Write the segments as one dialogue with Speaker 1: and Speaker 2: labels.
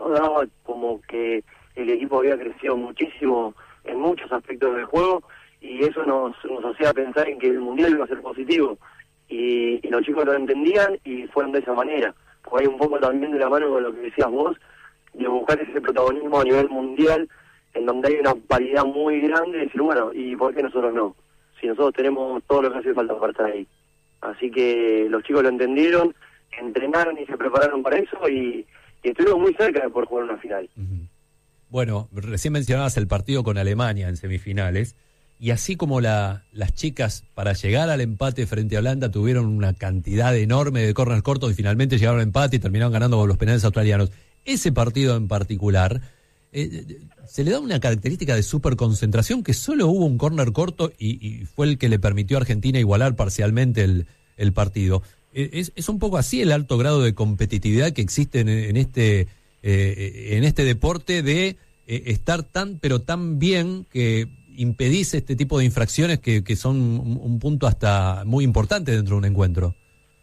Speaker 1: nos daba como que el equipo había crecido muchísimo en muchos aspectos del juego, y eso nos hacía pensar en que el Mundial iba a ser positivo, y los chicos lo entendían y fueron de esa manera. Porque hay un poco también de la mano con lo que decías vos, de buscar ese protagonismo a nivel mundial, en donde hay una paridad muy grande, y decir, bueno, ¿y por qué nosotros no? Si nosotros tenemos todo lo que hace falta para estar ahí. Así que los chicos lo entendieron, entrenaron y se prepararon para eso, y estuvimos muy cerca de poder jugar una final.
Speaker 2: Bueno, recién mencionabas el partido con Alemania en semifinales, y así como las chicas para llegar al empate frente a Holanda tuvieron una cantidad enorme de córneres cortos y finalmente llegaron al empate y terminaron ganando con los penales australianos, ese partido en particular se le da una característica de superconcentración, que solo hubo un córner corto y fue el que le permitió a Argentina igualar parcialmente el partido. Es un poco así el alto grado de competitividad que existe en este deporte, de estar tan pero tan bien que impedís este tipo de infracciones que son un punto hasta muy importante dentro de un encuentro.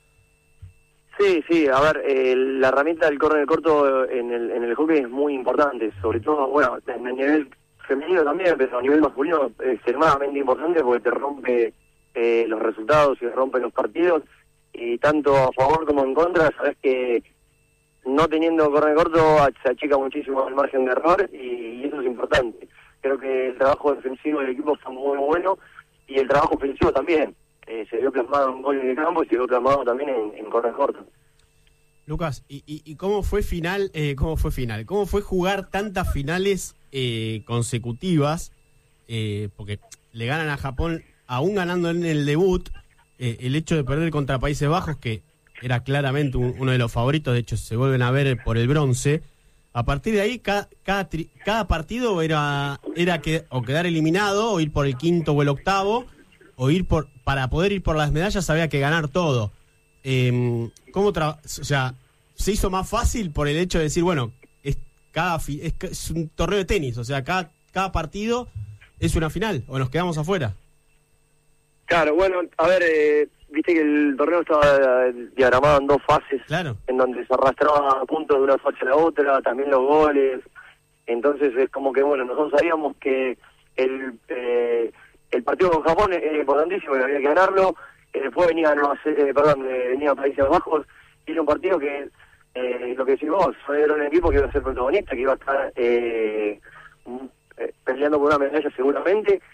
Speaker 1: Sí, a ver, la herramienta del córner corto en el hockey es muy importante, sobre todo, bueno, en el nivel femenino también, pero a nivel masculino es extremadamente importante porque te rompe los resultados y te rompe los partidos, y tanto a favor como en contra, sabes que no teniendo córner corto se achica muchísimo el margen de error, y eso es importante. Creo que el trabajo defensivo del equipo fue muy bueno, y el trabajo ofensivo también. Se vio plasmado en gol en el campo y se vio plasmado también en córner corto.
Speaker 3: Lucas, ¿y cómo fue final? ¿Cómo fue jugar tantas finales consecutivas? Porque le ganan a Japón, aún ganando en el debut, el hecho de perder contra Países Bajos, que era claramente uno de los favoritos, de hecho se vuelven a ver por el bronce. A partir de ahí, cada partido era o quedar eliminado, o ir por el quinto o el octavo, o para poder ir por las medallas había que ganar todo. ¿Se hizo más fácil por el hecho de decir, bueno, es un torneo de tenis, o sea, cada partido es una final, o nos quedamos afuera?
Speaker 1: Claro, bueno, a ver, viste que el torneo estaba diagramado en 2 fases,
Speaker 3: claro,
Speaker 1: en donde se arrastraba puntos de una fase a la otra, también los goles. Entonces es como que, bueno, nosotros sabíamos que el partido con Japón era importantísimo y había que ganarlo. Después venía Países Bajos, y era un partido que, lo que decís vos, era un equipo que iba a ser protagonista, que iba a estar peleando por una medalla seguramente,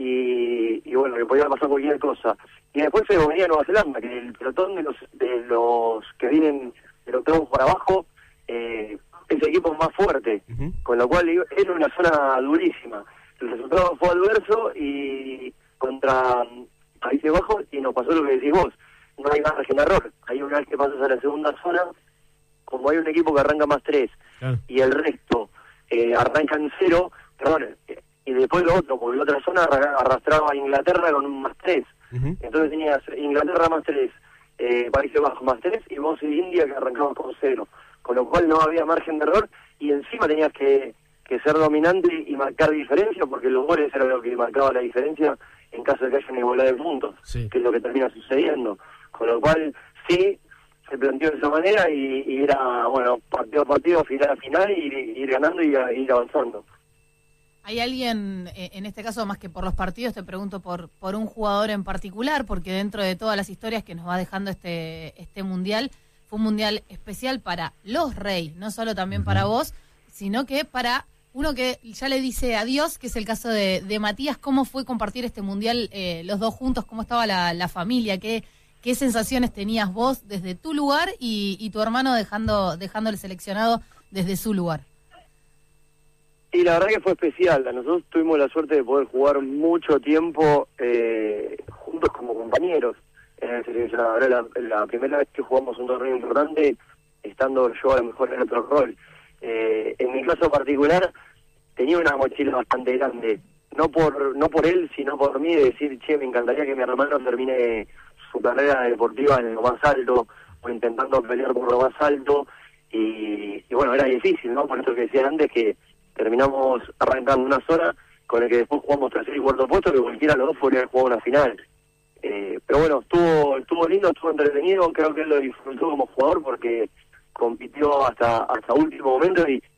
Speaker 1: y bueno, que podía pasar cualquier cosa. Y después se venía Nueva Zelanda, que el pelotón de los que vienen del octavo para abajo es el equipo más fuerte, con lo cual era una zona durísima. El resultado fue adverso y contra Países Bajos, y nos pasó lo que decís vos, no hay margen de error. Hay una vez que pasas a la segunda zona, como hay un equipo que arranca más 3, claro, y el resto arrancan 0, y después lo otro, porque la otra zona arrastraba a Inglaterra con un más 3. Entonces tenías Inglaterra más 3, Países Bajos más 3, y vos y India que arrancaban con 0. Con lo cual no había margen de error, y encima tenías que ser dominante y marcar diferencia, porque los goles eran lo que marcaba la diferencia en caso de que haya una igualdad de puntos, sí, que es lo que termina sucediendo. Con lo cual, sí, se planteó de esa manera, y era, bueno, partido a partido, final a final, y ir ganando y ir avanzando.
Speaker 4: ¿Hay alguien, en este caso, más que por los partidos, te pregunto por un jugador en particular, porque dentro de todas las historias que nos va dejando este mundial, fue un mundial especial para los Rey, no solo también para vos, sino que para uno que ya le dice adiós, que es el caso de Matías? ¿Cómo fue compartir este mundial los dos juntos? ¿Cómo estaba la familia? ¿Qué sensaciones tenías vos desde tu lugar y tu hermano dejando el seleccionado desde su lugar?
Speaker 1: Y la verdad que fue especial. Nosotros tuvimos la suerte de poder jugar mucho tiempo juntos como compañeros en el seleccionado. Era la primera vez que jugamos un torneo importante, estando yo a lo mejor en otro rol. En mi caso particular, tenía una mochila bastante grande. No por él, sino por mí, de decir, me encantaría que mi hermano termine su carrera deportiva en lo más alto, o intentando pelear por lo más alto. Y bueno, era difícil, ¿no? Por eso que decía antes, que terminamos arrancando una zona con el que después jugamos tercer y cuarto puesto, que cualquiera de los dos podría haber jugado una final. Pero bueno, estuvo lindo, estuvo entretenido. Creo que él lo disfrutó como jugador porque compitió hasta último momento, y